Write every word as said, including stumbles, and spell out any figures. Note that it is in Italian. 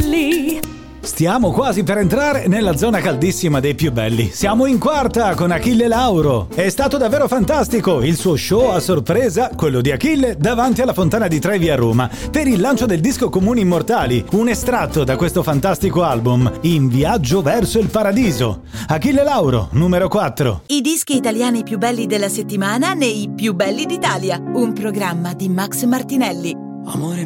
belli. Stiamo quasi per entrare nella zona caldissima dei più belli. Siamo in quarta con Achille Lauro. È stato davvero fantastico il suo show a sorpresa, quello di Achille, davanti alla Fontana di Trevi a Roma, per il lancio del disco Comuni Immortali, un estratto da questo fantastico album, In viaggio verso il paradiso. Achille Lauro, numero quattro. I dischi italiani più belli della settimana nei più belli d'Italia. Un programma di Max Martinelli. Amore